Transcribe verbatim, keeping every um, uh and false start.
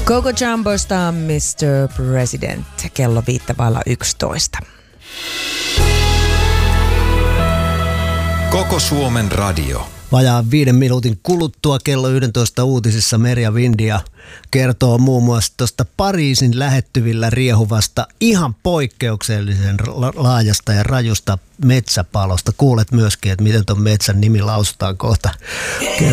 Coco Jumbosta mister President, kello viittä vailla yksitoista. Koko Suomen radio. Vajaan viiden minuutin kuluttua kello yksitoista uutisissa Merja Vindia kertoo muun muassa tuosta Pariisin lähettyvillä riehuvasta ihan poikkeuksellisen laajasta ja rajusta metsäpalosta. Kuulet myöskin, että miten tuon metsän nimi lausutaan kohta.